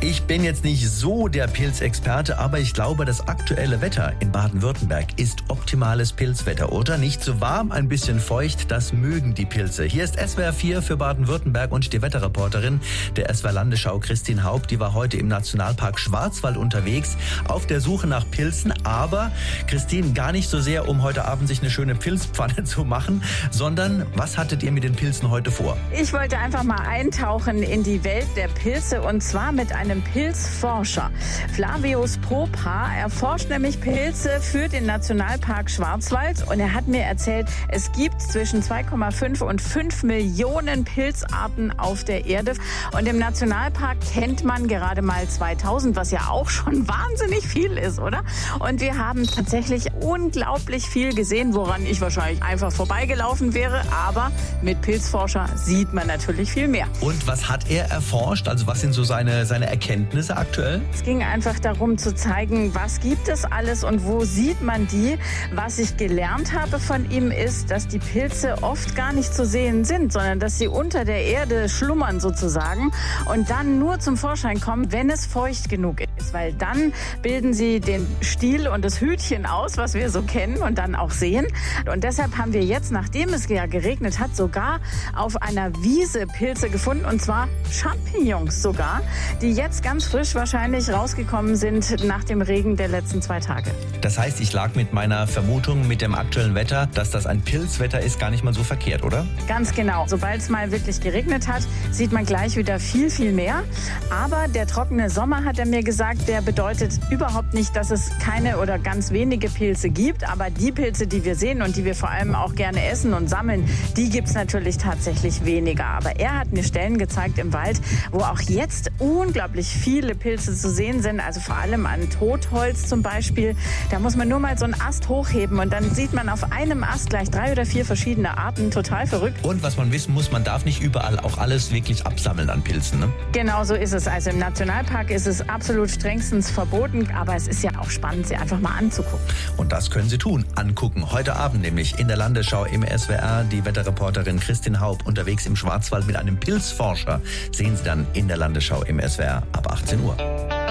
Ich bin jetzt nicht so der Pilzexperte, aber ich glaube, das aktuelle Wetter in Baden-Württemberg ist optimales Pilzwetter, oder? Nicht zu warm, ein bisschen feucht, das mögen die Pilze. Hier ist SWR 4 für Baden-Württemberg und die Wetterreporterin der SWR Landesschau Christine Haupt. Die war heute im Nationalpark Schwarzwald unterwegs auf der Suche nach Pilzen. Aber Christine, gar nicht so sehr, um heute Abend sich eine schöne Pilzpfanne zu machen, sondern was hattet ihr mit den Pilzen heute vor? Ich wollte einfach mal eintauchen in die Welt der Pilze und zwar mit einem Pilzforscher. Flavius Popa, er forscht nämlich Pilze für den Nationalpark Schwarzwald und er hat mir erzählt, es gibt zwischen 2,5 und 5 Millionen Pilzarten auf der Erde und im Nationalpark kennt man gerade mal 2000, was ja auch schon wahnsinnig viel ist, oder? Und wir haben tatsächlich unglaublich viel gesehen, woran ich wahrscheinlich einfach vorbeigelaufen wäre, aber mit Pilzforscher sieht man natürlich viel mehr. Und was hat er erforscht? Also was sind so seine Erkenntnisse aktuell? Es ging einfach darum zu zeigen, was gibt es alles und wo sieht man die. Was ich gelernt habe von ihm ist, dass die Pilze oft gar nicht zu sehen sind, sondern dass sie unter der Erde schlummern sozusagen und dann nur zum Vorschein kommen, wenn es feucht genug ist. Weil dann bilden sie den Stiel und das Hütchen aus, was wir so kennen und dann auch sehen. Und deshalb haben wir jetzt, nachdem es ja geregnet hat, sogar auf einer Wiese Pilze gefunden und zwar Champignons sogar, die jetzt ganz frisch wahrscheinlich rausgekommen sind nach dem Regen der letzten 2 Tage. Das heißt, ich lag mit meiner Vermutung mit dem aktuellen Wetter, dass das ein Pilzwetter ist, gar nicht mal so verkehrt, oder? Ganz genau. Sobald es mal wirklich geregnet hat, sieht man gleich wieder viel, viel mehr. Aber der trockene Sommer, hat er mir gesagt, der bedeutet überhaupt nicht, dass es keine oder ganz wenige Pilze gibt. Aber die Pilze, die wir sehen und die wir vor allem auch gerne essen und sammeln, die gibt es natürlich tatsächlich weniger. Aber er hat mir Stellen gezeigt im Wald, wo auch jetzt unglaublich viele Pilze zu sehen sind, also vor allem an Totholz zum Beispiel. Da muss man nur mal so einen Ast hochheben und dann sieht man auf einem Ast gleich 3 oder 4 verschiedene Arten. Total verrückt. Und was man wissen muss, man darf nicht überall auch alles wirklich absammeln an Pilzen, ne? Genau so ist es. Also im Nationalpark ist es absolut strengstens verboten, aber es ist ja auch spannend, sie einfach mal anzugucken. Und das können Sie tun, angucken. Heute Abend nämlich in der Landesschau im SWR die Wetterreporterin Christine Haupt unterwegs im Schwarzwald mit einem Pilzforscher. Sehen Sie dann in der Landesschau im SWR ab 18 Uhr.